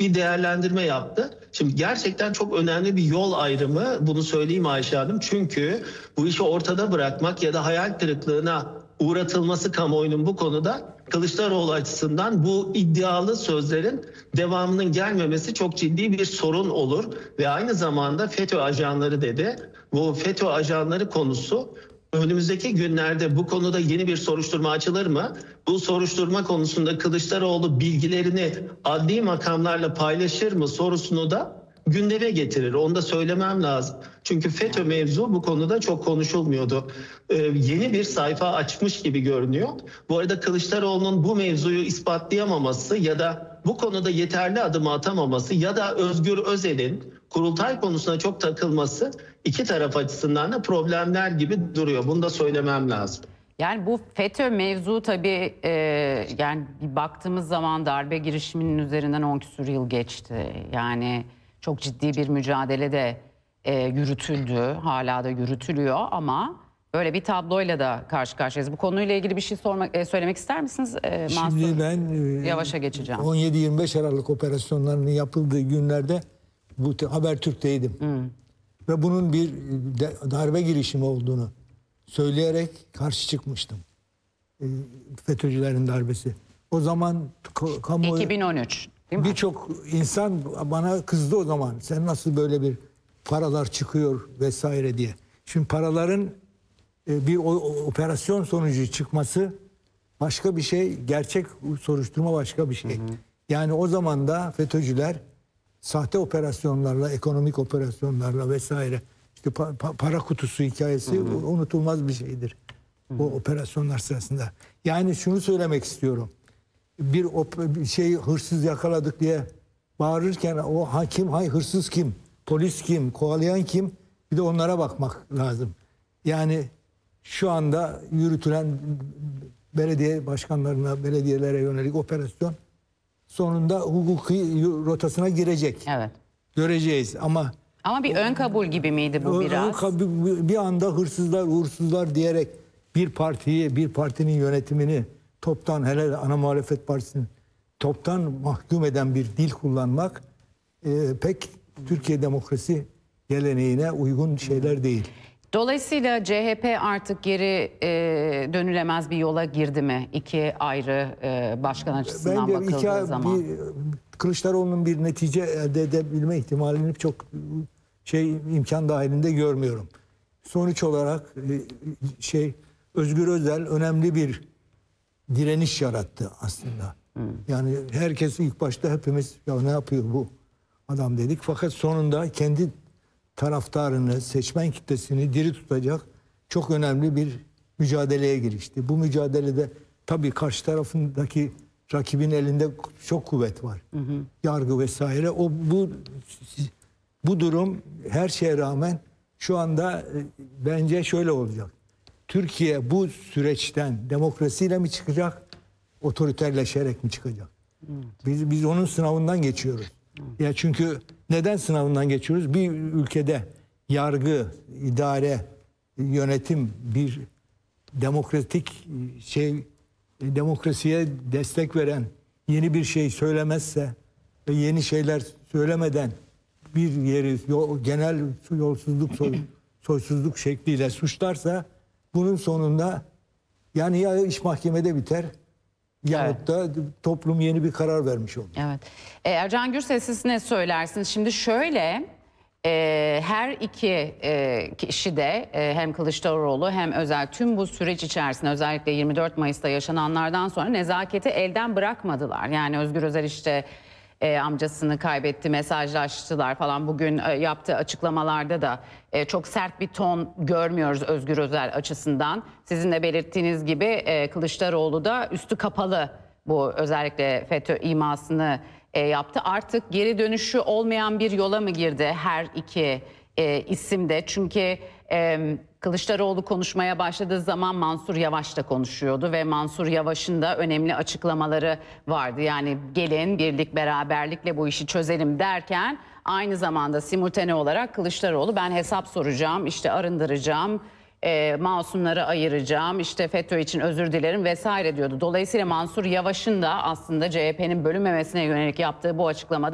bir değerlendirme yaptı. Şimdi gerçekten çok önemli bir yol ayrımı, bunu söyleyeyim Ayşe Hanım. Çünkü bu işi ortada bırakmak ya da hayal kırıklığına uğratılması kamuoyunun bu konuda Kılıçdaroğlu açısından bu iddialı sözlerin devamının gelmemesi çok ciddi bir sorun olur. Ve aynı zamanda FETÖ ajanları dedi. Bu FETÖ ajanları konusu önümüzdeki günlerde bu konuda yeni bir soruşturma açılır mı? Bu soruşturma konusunda Kılıçdaroğlu bilgilerini adli makamlarla paylaşır mı sorusunu da gündeme getirir. Onu da söylemem lazım. Çünkü FETÖ mevzu bu konuda çok konuşulmuyordu. Yeni bir sayfa açmış gibi görünüyor. Bu arada Kılıçdaroğlu'nun bu mevzuyu ispatlayamaması ya da bu konuda yeterli adım atamaması ya da Özgür Özel'in kurultay konusuna çok takılması iki taraf açısından da problemler gibi duruyor. Bunu da söylemem lazım. Yani bu FETÖ mevzu tabii yani bir baktığımız zaman darbe girişiminin üzerinden 10 küsur yıl geçti. Yani çok ciddi bir mücadele de yürütüldü, hala da yürütülüyor ama böyle bir tabloyla da karşı karşıyayız. Bu konuyla ilgili bir şey söylemek ister misiniz Mansur? Şimdi ben Yavaş'a geçeceğim. 17-25 Aralık operasyonlarının yapıldığı günlerde bu Habertürk'teydim. Ve bunun bir darbe girişimi olduğunu söyleyerek karşı çıkmıştım. FETÖ'cülerin darbesi. O zaman kamuoyu... 2013 değil mi? Birçok insan bana kızdı o zaman. Sen nasıl böyle bir paralar çıkıyor vesaire diye. Şimdi paraların bir operasyon sonucu çıkması başka bir şey. Gerçek soruşturma başka bir şey. Yani o zaman da FETÖ'cüler sahte operasyonlarla, ekonomik operasyonlarla vesaire, işte para kutusu hikayesi unutulmaz bir şeydir. O operasyonlar sırasında. Yani şunu söylemek istiyorum. Bir şey hırsız yakaladık diye bağırırken o hakim, hırsız kim, polis kim, kovalayan kim, bir de onlara bakmak lazım. Yani şu anda yürütülen belediye başkanlarına, belediyelere yönelik operasyon sonunda hukuki rotasına girecek. Evet. Göreceğiz ama bir ön kabul gibi miydi bu biraz? Bir anda hırsızlar, uğursuzlar diyerek bir partiyi, bir partinin yönetimini toptan, hele ana muhalefet partisinin toptan mahkum eden bir dil kullanmak pek Türkiye demokrasi geleneğine uygun şeyler değil. Dolayısıyla CHP artık geri dönülemez bir yola girdi mi? İki ayrı başkan açısından bakıldığı zaman. Kılıçdaroğlu'nun bir netice elde edebilme ihtimalini çok imkan dahilinde görmüyorum. Sonuç olarak Özgür Özel önemli bir direniş yarattı aslında. Yani herkes ilk başta hepimiz ya ne yapıyor bu adam dedik. Fakat sonunda kendi taraftarını, seçmen kitlesini diri tutacak çok önemli bir mücadeleye girişti. Bu mücadelede tabii karşı tarafındaki rakibin elinde çok kuvvet var. Yargı vesaire. Bu durum her şeye rağmen şu anda bence şöyle olacak. Türkiye bu süreçten demokrasiyle mi çıkacak, otoriterleşerek mi çıkacak? Biz onun sınavından geçiyoruz. Ya çünkü neden sınavından geçiyoruz? Bir ülkede yargı, idare, yönetim bir demokratik demokrasiye destek veren yeni bir şey söylemezse ve yeni şeyler söylemeden bir yeri genel yolsuzluk, soysuzluk şekliyle suçlarsa bunun sonunda yani ya iş mahkemede biter yahut da toplum yeni bir karar vermiş olur. Evet. Ercan Gürses, siz ne söylersiniz? Şimdi şöyle her iki kişi de hem Kılıçdaroğlu hem Özel tüm bu süreç içerisinde özellikle 24 Mayıs'ta yaşananlardan sonra nezaketi elden bırakmadılar. Yani Özgür Özel işte amcasını kaybetti, mesajlaştılar falan. Bugün yaptığı açıklamalarda da çok sert bir ton görmüyoruz Özgür Özel açısından. Sizin de belirttiğiniz gibi Kılıçdaroğlu da üstü kapalı bu özellikle FETÖ imasını yaptı. Artık geri dönüşü olmayan bir yola mı girdi her iki isim de? Çünkü Kılıçdaroğlu konuşmaya başladığı zaman Mansur Yavaş da konuşuyordu ve Mansur Yavaş'ın da önemli açıklamaları vardı. Yani gelin birlik beraberlikle bu işi çözelim derken aynı zamanda simultane olarak Kılıçdaroğlu ben hesap soracağım, işte arındıracağım, masumları ayıracağım, işte FETÖ için özür dilerim vesaire diyordu. Dolayısıyla Mansur Yavaş'ın da aslında CHP'nin bölünmemesine yönelik yaptığı bu açıklamada